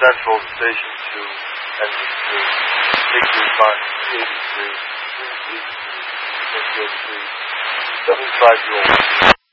Central Station 2 and Eastern, Hickory Farm 383, Queens Street, Springfield Street, 75-year-old.